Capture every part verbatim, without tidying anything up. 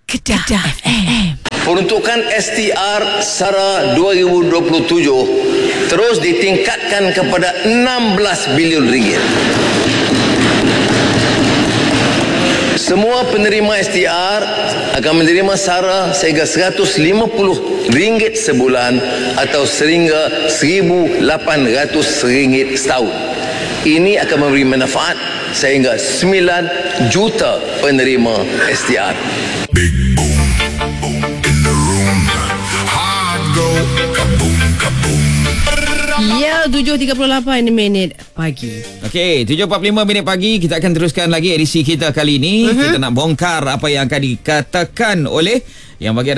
Kedah, Kedah F M. Peruntukan S T R SARA dua ribu dua puluh tujuh terus ditingkatkan kepada enam belas bilion ringgit. Semua penerima S T R akan menerima SARA sehingga seratus lima puluh ringgit sebulan atau sehingga seribu lapan ratus ringgit setahun. Ini akan memberi manfaat sehingga sembilan juta penerima S T R. Big boom, boom in the room. Hard go, kaboom, kaboom. Ya, tujuh tiga puluh lapan minit pagi. Okey, tujuh empat puluh lima minit pagi. Kita akan teruskan lagi edisi kita kali ini. Uh-huh. Kita nak bongkar apa yang akan dikatakan oleh yang bagi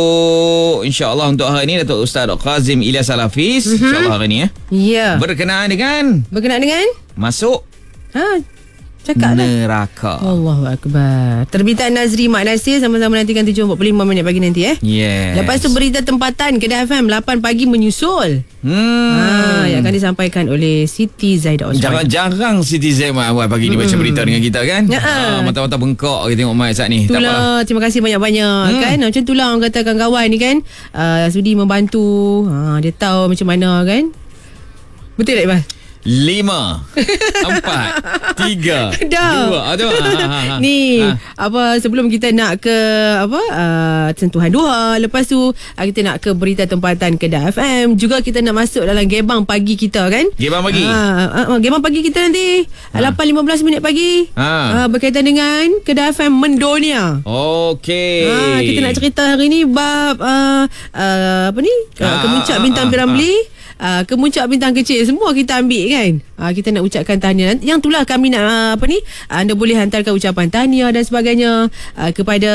Datuk, insya-Allah untuk hari ini Datuk Ustaz Kazim Ilyas Al-Hafiz. Uh-huh. Insya-Allah hari ini ya. Ya. Berkenaan dengan Berkenaan dengan masuk Ha, cakap neraka. Allahu Akbar. Terbitan Nazri Mak Nasir. Sama-sama nantikan tujuh empat puluh lima minit pagi nanti eh. Yes. Lepas tu berita tempatan Kedah F M lapan pagi menyusul. Hmm. Ha, yang akan disampaikan oleh Siti Zaidah Osman. Jarang-jarang Siti Zaidah awal pagi ni hmm. baca berita dengan kita kan. Ya. Ha, mata-mata bengkok kita tengok mai saat ni. Itulah, terima kasih banyak-banyak hmm. kan. Macam itulah orang kata kawan-kawan ni kan uh, sudi membantu. Ha, dia tahu macam mana kan. Betul tak Ibas? Lima Empat Tiga Dah. Dua Aduh, ha, ha, ha. Ni ha. apa sebelum kita nak ke apa uh, sentuhan duha, lepas tu uh, kita nak ke berita tempatan Kedah F M, juga kita nak masuk dalam gebang pagi kita kan. Gebang pagi. Ha, uh, uh, gebang pagi kita nanti ha. lapan lima belas minit pagi. Ha. Uh, berkaitan dengan Kedah F M mendunia. Okey. Ha, kita nak cerita hari ni bab uh, uh, apa ni? Ha. Kemuncak bintang Piramli. Ha. Uh, kemuncak bintang kecil semua kita ambil kan. Uh, kita nak ucapkan tahniah. Yang itulah kami nak uh, apa ni? Uh, anda boleh hantarkan ucapan tahniah dan sebagainya uh, kepada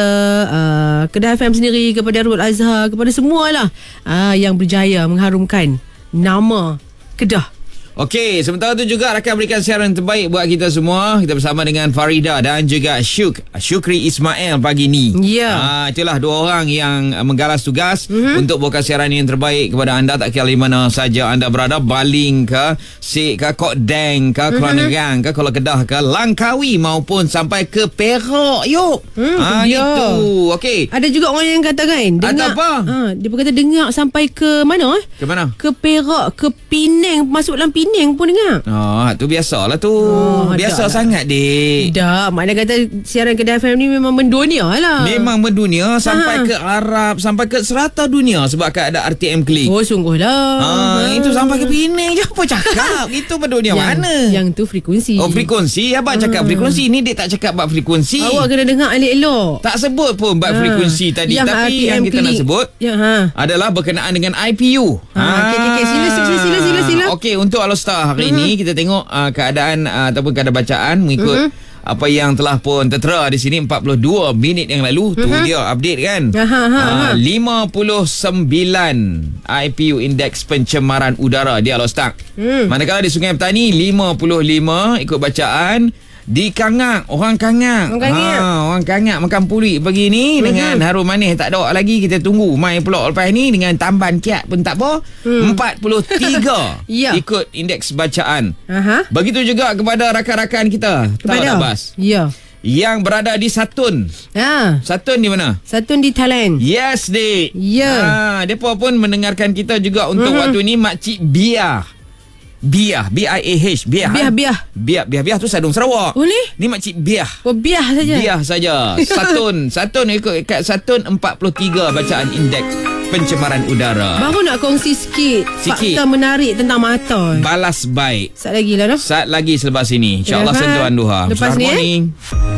uh, Kedah F M sendiri, kepada Rul Azhar, kepada semualah uh, yang berjaya mengharumkan nama Kedah. Okey, sementara tu juga rakan berikan siaran terbaik buat kita semua. Kita bersama dengan Farida dan juga Syuk Syukri Ismail pagi ni. Ya. Ah, itulah dua orang yang menggaras tugas mm-hmm. untuk buatkan siaran yang terbaik kepada anda, tak kira di mana saja anda berada, Baling ke, Sik ke, Kok Deng ke, Kelantan ke, Kuala Kedah ke, Langkawi maupun sampai ke Perak. Yuk. Hmm, ah, ya. gitu. Okey. Ada juga orang yang kata kan, dengar apa? Ha, dia berkata dengar sampai ke mana eh? Ke mana? Ke Perak, ke Penang, masuk dalam Penang pun dengar. Oh, tu biasalah tu. Oh, biasa dah sangat, Dik. Dah, makna kata siaran Kedah F M ni memang mendunia lah. Memang mendunia sampai ha. ke Arab, sampai ke serata dunia sebab ada R T M Klik. Oh, sungguhlah. Ha, ha. Itu sampai ke Penang je apa cakap. Itu mendunia yang, mana? Yang tu frekuensi. Oh, frekuensi. Abang ha. cakap frekuensi. Ni Dik tak cakap bab frekuensi. Awak kena dengar elok-elok. Tak sebut pun bab ha. frekuensi tadi. Yang tapi R T M yang kita Klik. nak sebut ya, ha. adalah berkenaan dengan I P U. Ha. Ha. Okey, okey, okay. Sila, sila, sila, sila, sila. Okey, untuk Alostar hari uh-huh. ini kita tengok uh, keadaan uh, ataupun keadaan bacaan mengikut uh-huh. apa yang telah pun tertera di sini empat puluh dua minit yang lalu. Uh-huh. Tu dia update kan. Aha, aha, aha. Uh, lima puluh sembilan I P U indeks pencemaran udara di Alostar. Hmm. Manakala di Sungai Petani lima puluh lima ikut bacaan. Di Kangak, orang Kangak. Orang Kangak. Ha, orang Kangak makan purik pagi ni uh-huh. dengan harum manis tak ada lagi. Kita tunggu mai pula lepas ni dengan tamban kiat pun tak apa. Hmm. empat puluh tiga ya. Ikut indeks bacaan. Aha. Begitu juga kepada rakan-rakan kita. Tahu tak, Bas? Ya. Yang berada di Satun. Ha. Satun di mana? Satun di Thailand. Yes, Dik. Ya. Ha, depa pun mendengarkan kita juga untuk uh-huh. waktu ni Makcik Biah. Biah, B I A H, Biah. Biah, Biah. Biah, Biah, Biah tu Sadung Sarawak. Oh ni? Ni Makcik Biah. Oh, Biah saja. Biah saja. Satun, Satun ikut kat Satun empat puluh tiga bacaan indeks pencemaran udara. Baru nak kongsi sikit, sikit. fakta menarik tentang mata. Balas baik. Saat lagi lah, no? Saat lagi selepas ini. InsyaAllah sentuhan duha. Lepas ni, eh?